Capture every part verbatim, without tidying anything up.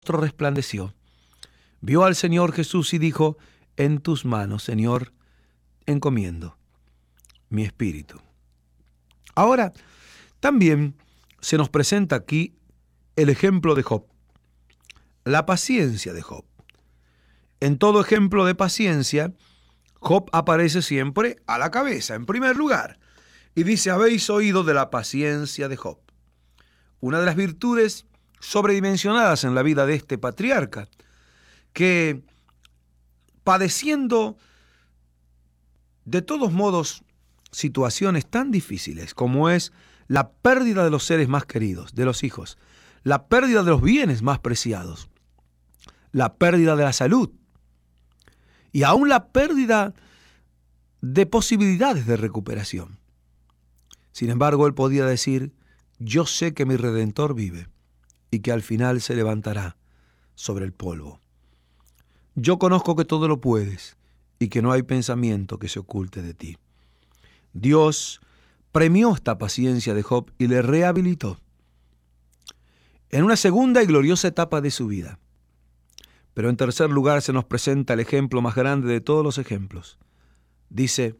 resplandeció. Vio al Señor Jesús y dijo: en tus manos, Señor, encomiendo mi espíritu. Ahora, también se nos presenta aquí el ejemplo de Job, la paciencia de Job. En todo ejemplo de paciencia, Job aparece siempre a la cabeza, en primer lugar, y dice: habéis oído de la paciencia de Job. Una de las virtudes sobredimensionadas en la vida de este patriarca, que padeciendo de todos modos situaciones tan difíciles como es la pérdida de los seres más queridos, de los hijos, la pérdida de los bienes más preciados, la pérdida de la salud y aún la pérdida de posibilidades de recuperación. Sin embargo, él podía decir: yo sé que mi Redentor vive y que al final se levantará sobre el polvo. Yo conozco que todo lo puedes y que no hay pensamiento que se oculte de ti. Dios premió esta paciencia de Job y le rehabilitó en una segunda y gloriosa etapa de su vida. Pero en tercer lugar se nos presenta el ejemplo más grande de todos los ejemplos. Dice: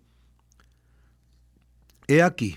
he aquí,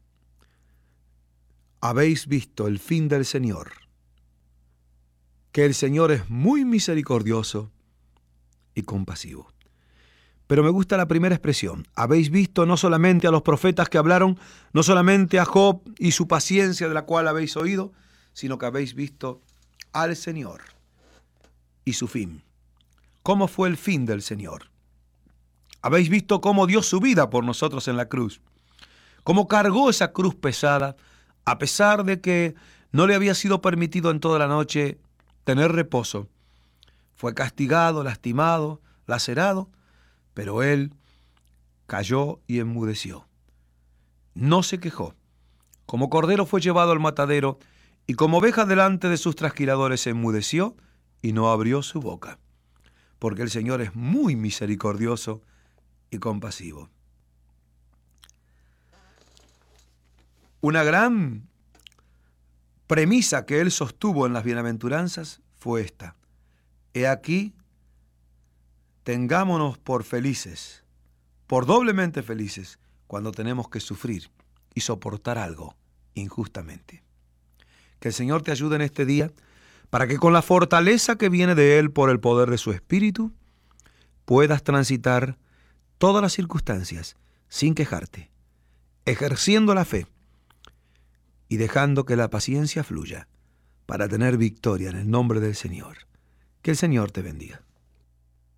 habéis visto el fin del Señor, que el Señor es muy misericordioso y compasivo. Pero me gusta la primera expresión: habéis visto no solamente a los profetas que hablaron, no solamente a Job y su paciencia de la cual habéis oído, sino que habéis visto al Señor y su fin. ¿Cómo fue el fin del Señor? Habéis visto cómo dio su vida por nosotros en la cruz, cómo cargó esa cruz pesada, a pesar de que no le había sido permitido en toda la noche tener reposo. Fue castigado, lastimado, lacerado, pero él cayó y enmudeció. No se quejó. Como cordero fue llevado al matadero, y como oveja delante de sus trasquiladores se enmudeció y no abrió su boca, porque el Señor es muy misericordioso y compasivo. Una gran premisa que él sostuvo en las bienaventuranzas fue esta: he aquí, tengámonos por felices, por doblemente felices, cuando tenemos que sufrir y soportar algo injustamente. Que el Señor te ayude en este día para que con la fortaleza que viene de Él por el poder de su Espíritu, puedas transitar todas las circunstancias sin quejarte, ejerciendo la fe y dejando que la paciencia fluya para tener victoria en el nombre del Señor. Que el Señor te bendiga.